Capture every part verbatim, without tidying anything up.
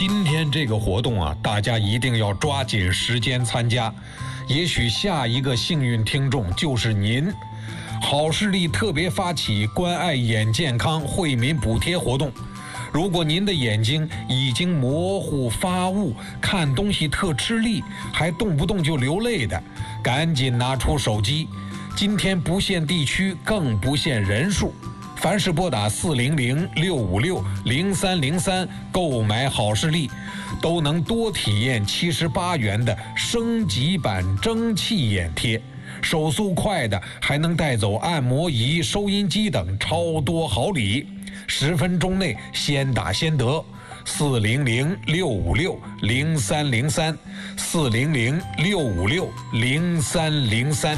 今天这个活动啊，大家一定要抓紧时间参加，也许下一个幸运听众就是您。好视力特别发起关爱眼健康惠民补贴活动，如果您的眼睛已经模糊发雾，看东西特吃力，还动不动就流泪的，赶紧拿出手机。今天不限地区，更不限人数，凡是拨打四零零六五六零三零三购买好视力，都能多体验七十八元的升级版蒸汽眼贴。手速快的还能带走按摩仪、收音机等超多好礼，十分钟内先打先得。四零零六五六零三零三，四零零六五六零三零三。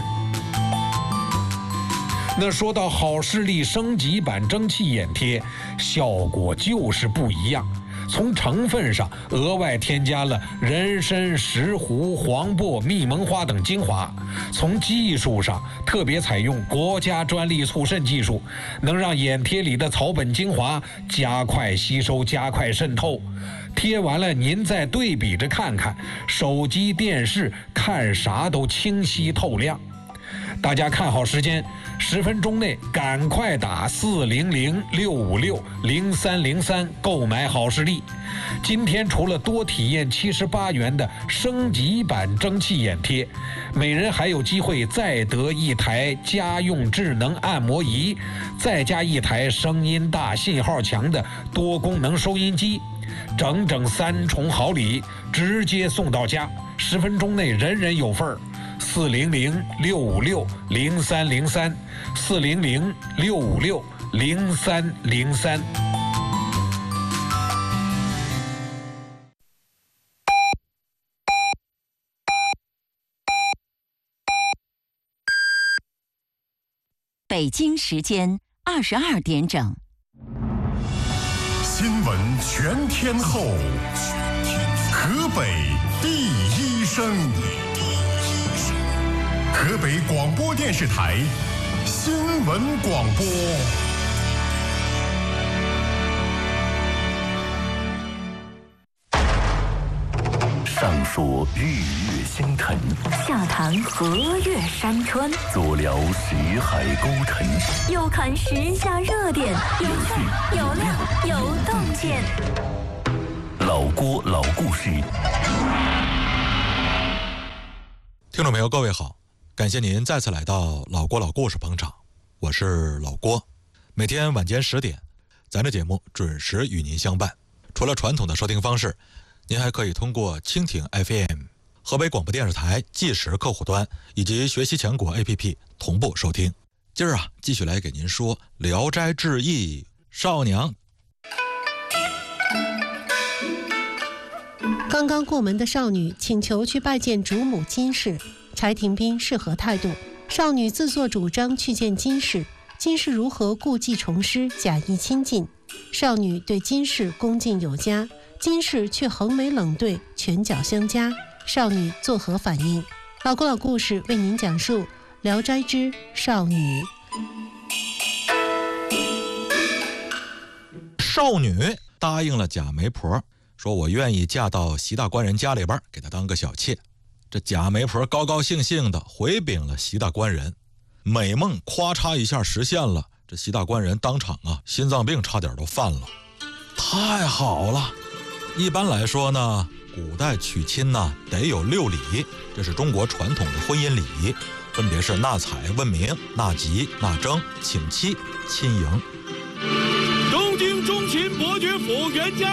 那说到好视力升级版蒸汽眼贴，效果就是不一样。从成分上额外添加了人参、石斛、黄柏、蜜蒙花等精华，从技术上特别采用国家专利促渗技术，能让眼贴里的草本精华加快吸收、加快渗透。贴完了您再对比着看看，手机、电视看啥都清晰透亮。大家看好时间，十分钟内赶快打四零零六五六零三零三购买好视力。今天除了多体验七十八元的升级版蒸汽眼贴，每人还有机会再得一台家用智能按摩仪，再加一台声音大、信号强的多功能收音机，整整三重好礼，直接送到家，十分钟内人人有份儿。四零零六五六零三零三，四零零六五六零三零三。 北京时间二十二点整。 新闻全天候，河北第一声。河北广播电视台新闻广播。 上说日月星辰， 下谈河岳山川， 左聊识海沟沉， 右看时下热点，有趣有料有洞见。 老郭老故事。 听众朋友，各位好，感谢您再次来到老郭老故事捧场，我是老郭。每天晚间十点，咱这节目准时与您相伴。除了传统的收听方式，您还可以通过蜻蜓 F M、河北广播电视台计时客户端以及学习强国 A P P 同步收听。今儿啊，继续来给您说《聊斋志异》少娘。 刚刚过门的少女请求去拜见主母金氏，柴廷斌是何态度？少女自作主张去见金氏，金氏如何故技重施，假意亲近？少女对金氏恭敬有加，金氏却横眉冷对，拳脚相加，少女作何反应？老郭老故事为您讲述《聊斋之少女》。 少女答应了贾媒婆，说我愿意嫁到习大官人家里边，给她当个小妾。这贾媒婆高高兴兴的回禀了习大官人，美梦咔嚓一下实现了。这习大官人当场啊，心脏病差点都犯了。太好了！一般来说呢，古代娶亲呢得有六礼，这是中国传统的婚姻礼仪，分别是纳采、问名、纳吉、纳征、请妻、亲迎。 东京中秦伯爵府原家